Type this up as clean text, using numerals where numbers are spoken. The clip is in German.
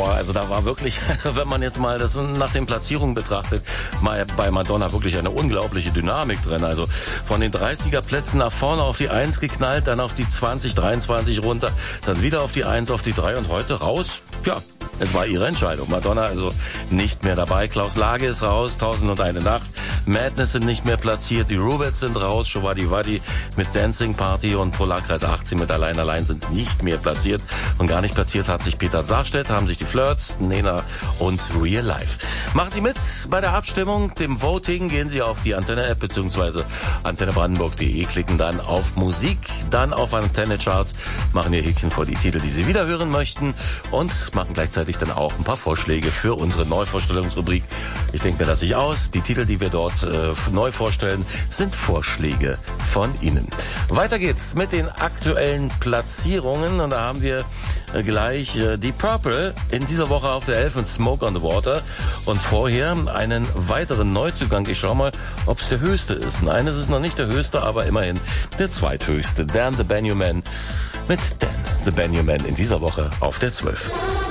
also da war wirklich, wenn man jetzt mal das nach den Platzierungen betrachtet, mal bei Madonna wirklich eine unglaubliche Dynamik drin. Also von den 30er Plätzen nach vorne auf die 1 geknallt, dann auf die 20, 23 runter, dann wieder auf die 1, auf die 3 und heute raus, ja. Es war ihre Entscheidung. Madonna also nicht mehr dabei. Klaus Lage ist raus, 1001 Nacht. Madness sind nicht mehr platziert. Die Rubettes sind raus. Shawadi Wadi mit Dancing Party und Polarkreis 18 mit Allein sind nicht mehr platziert. Und gar nicht platziert hat sich Peter Sarstedt, haben sich die Flirts, Nena und Real Life. Machen Sie mit bei der Abstimmung, dem Voting. Gehen Sie auf die Antenne-App bzw. antennebrandenburg.de, klicken dann auf Musik, dann auf Antenne Charts, machen Ihr Häkchen vor die Titel, die Sie wiederhören möchten und machen gleichzeitig dann auch ein paar Vorschläge für unsere Neuvorstellungsrubrik. Ich denke mir das nicht aus. Die Titel, die wir dort neu vorstellen, sind Vorschläge von Ihnen. Weiter geht's mit den aktuellen Platzierungen und da haben wir gleich die Purple in dieser Woche auf der 11 und Smoke on the Water und vorher einen weiteren Neuzugang. Ich schau mal, ob es der höchste ist. Nein, es ist noch nicht der höchste, aber immerhin der zweithöchste. Dan the Benjamin mit Dan the Benjamin in dieser Woche auf der 12.